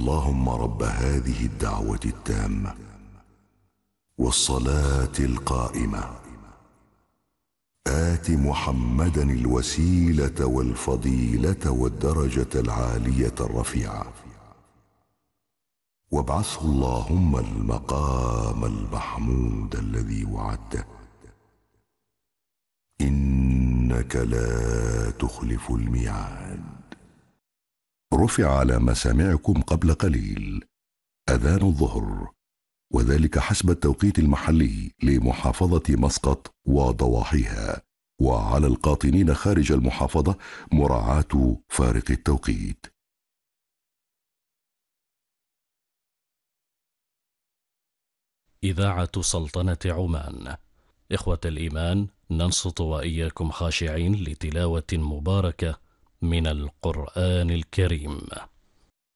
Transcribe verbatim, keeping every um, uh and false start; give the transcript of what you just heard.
اللهم رب هذه الدعوة التامة والصلاة القائمة آت محمدا الوسيلة والفضيلة والدرجة العالية الرفيعة وابعثه اللهم المقام المحمود الذي وعدته إنك لا تخلف الميعاد. رفع على مسامعكم قبل قليل أذان الظهر، وذلك حسب التوقيت المحلي لمحافظة مسقط وضواحيها، وعلى القاطنين خارج المحافظة مراعاة فارق التوقيت. إذاعة سلطنة عمان. إخوة الإيمان، ننصت وإياكم خاشعين لتلاوة مباركة من القرآن الكريم.